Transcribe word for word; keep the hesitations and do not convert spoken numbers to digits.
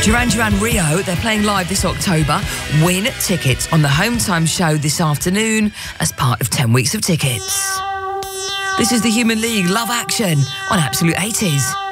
Duran Duran Rio, they're playing live this October. Win tickets on the Home Time show this afternoon as part of ten weeks of tickets. This is the Human League Love Action on Absolute eighties.